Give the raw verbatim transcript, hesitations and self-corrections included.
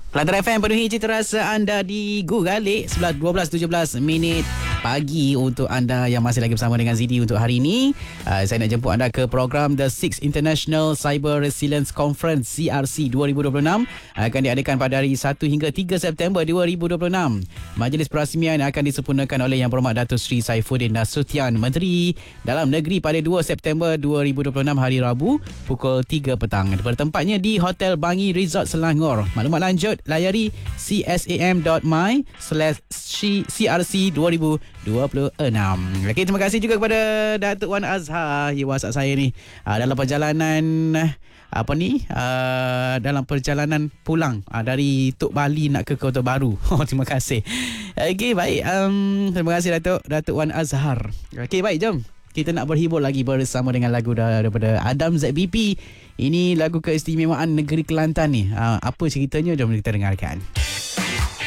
Kelantan F M penuhi cita rasa anda di Gugalik sebelas dua belas tujuh belas minit pagi untuk anda yang masih lagi bersama dengan Zidi untuk hari ini. Uh, saya nak jemput anda ke program The Sixth International Cyber Resilience Conference C R C dua ribu dua puluh enam akan diadakan pada hari satu hingga tiga September dua ribu dua puluh enam. Majlis perasmian akan disempurnakan oleh Yang Berhormat Datuk Seri Saifuddin Nasution, Menteri Dalam Negeri pada dua September dua ribu dua puluh enam hari Rabu pukul tiga petang. Bertempatnya di Hotel Bangi Resort Selangor. Maklumat lanjut layari csam.my slash crc dua ribu dua puluh enam. Okey, terima kasih juga kepada Datuk Wan Azhar, ya WhatsApp saya ni uh, dalam perjalanan apa ni uh, dalam perjalanan pulang uh, dari Tok Bali nak ke Kota Baru. Oh, terima kasih. Okey, baik. Um, terima kasih Datuk Datuk Wan Azhar. Okey, baik, jom kita nak berhibur lagi bersama dengan lagu daripada Adam Z B P. Ini lagu keistimewaan negeri Kelantan ni. Uh, apa ceritanya? Jom kita dengarkan.